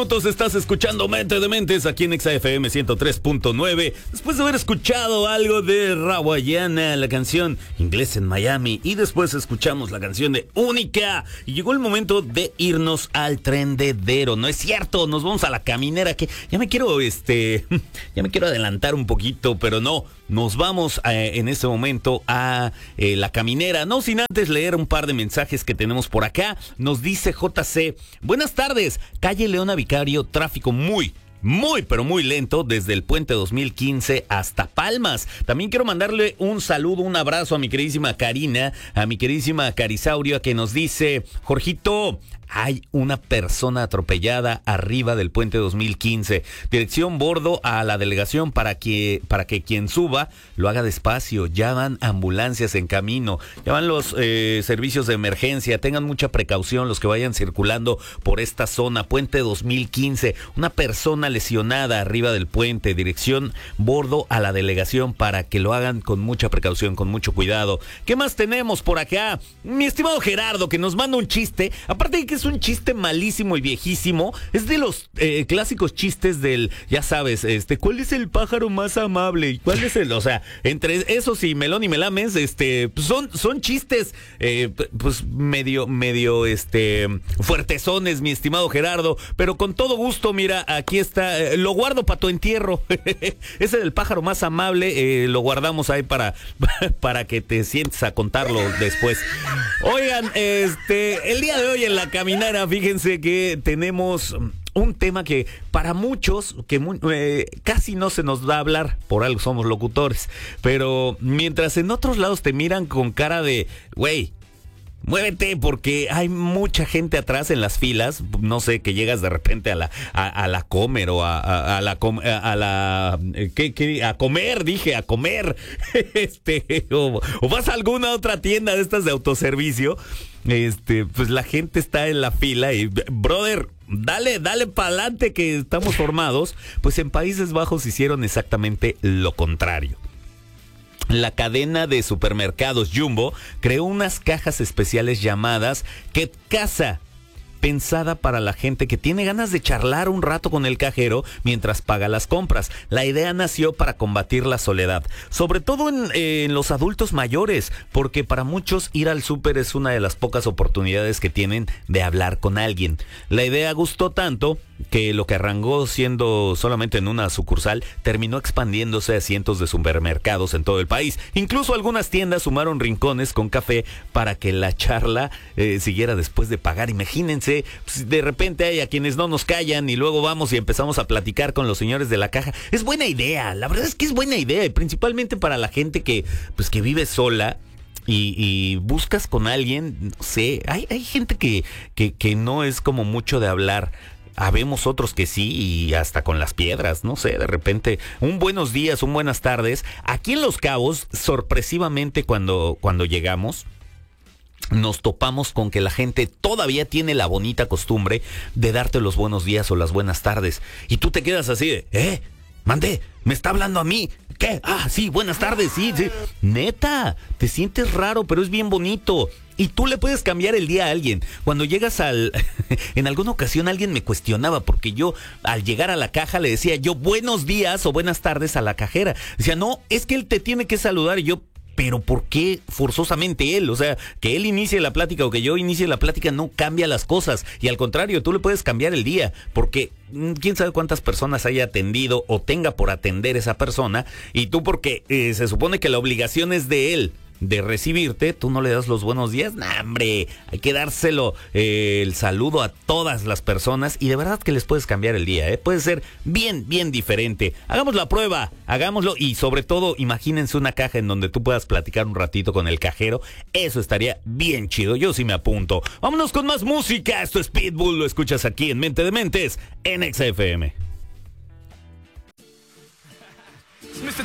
Estás escuchando Mente de Mentes aquí en XFM 103.9. Después de haber escuchado algo de Rawayana, la canción Inglés en Miami, y después escuchamos la canción de Única, y llegó el momento de irnos al trendedero. No es cierto, nos vamos a la caminera, que ya me quiero adelantar un poquito, pero no. Nos vamos en este momento a la caminera, no sin antes leer un par de mensajes que tenemos por acá. Nos dice JC: buenas tardes, calle Leona Vicario, tráfico muy pero muy lento desde el puente 2015 hasta Palmas. También quiero mandarle un saludo, un abrazo a mi queridísima Karina, a mi queridísima Carisaurio, que nos dice: Jorgito, hay una persona atropellada arriba del puente 2015. Dirección bordo a la delegación para que quien suba lo haga despacio. Ya van ambulancias en camino, ya van los servicios de emergencia. Tengan mucha precaución los que vayan circulando por esta zona. Puente 2015, una persona lesionada arriba del puente. Dirección bordo a la delegación para que lo hagan con mucha precaución, con mucho cuidado. ¿Qué más tenemos por acá? Mi estimado Gerardo, que nos manda un chiste. Aparte de que es un chiste malísimo y viejísimo, es de los clásicos chistes del, ya sabes, ¿cuál es el pájaro más amable? ¿Cuál es el, o sea, entre esos y Melón y Melames, son chistes, pues medio, fuertezones, mi estimado Gerardo, pero con todo gusto. Mira, aquí está, lo guardo para tu entierro. Ese del pájaro más amable, lo guardamos ahí para que te sientes a contarlo después. Oigan, el día de hoy en la caminera, fíjense que tenemos un tema que para muchos casi no se nos da a hablar, por algo somos locutores, pero mientras en otros lados te miran con cara de, güey, muévete, porque hay mucha gente atrás en las filas. No sé, que llegas de repente a la Comer o a comer, o vas a alguna otra tienda de estas de autoservicio. Pues la gente está en la fila y, brother, dale para adelante que estamos formados. Pues en Países Bajos hicieron exactamente lo contrario. La cadena de supermercados Jumbo creó unas cajas especiales llamadas Get Casa, pensada para la gente que tiene ganas de charlar un rato con el cajero mientras paga las compras. La idea nació para combatir la soledad, sobre todo en los adultos mayores, porque para muchos ir al súper es una de las pocas oportunidades que tienen de hablar con alguien. La idea gustó tanto que lo que arrancó siendo solamente en una sucursal terminó expandiéndose a cientos de supermercados en todo el país. Incluso algunas tiendas sumaron rincones con café para que la charla siguiera después de pagar. Imagínense, pues, de repente hay a quienes no nos callan y luego vamos y empezamos a platicar con los señores de la caja. Es buena idea, la verdad es que es buena idea, y principalmente para la gente que vive sola y buscas con alguien. No sé, hay gente que no es como mucho de hablar. Habemos otros que sí, y hasta con las piedras, no sé, de repente un buenos días, un buenas tardes. Aquí en Los Cabos, sorpresivamente, cuando llegamos, nos topamos con que la gente todavía tiene la bonita costumbre de darte los buenos días o las buenas tardes, y tú te quedas así de, mandé, me está hablando a mí. ¿Qué? Ah, sí, buenas tardes, sí. Neta, te sientes raro, pero es bien bonito. Y tú le puedes cambiar el día a alguien. Cuando llegas en alguna ocasión alguien me cuestionaba, porque yo al llegar a la caja le decía yo buenos días o buenas tardes a la cajera. Decía, no, es que él te tiene que saludar. Y yo, pero ¿por qué forzosamente él? O sea, que él inicie la plática o que yo inicie la plática no cambia las cosas. Y al contrario, tú le puedes cambiar el día, porque quién sabe cuántas personas haya atendido o tenga por atender esa persona, y tú, porque se supone que la obligación es de él de recibirte, tú no le das los buenos días. ¡Nah, hombre! Hay que dárselo el saludo a todas las personas, y de verdad que les puedes cambiar el día, puede ser bien diferente. Hagamos la prueba, hagámoslo, y sobre todo imagínense una caja en donde tú puedas platicar un ratito con el cajero. Eso estaría bien chido, yo sí me apunto. Vámonos con más música. Esto es Pitbull, lo escuchas aquí en Mente de Mentes en XFM.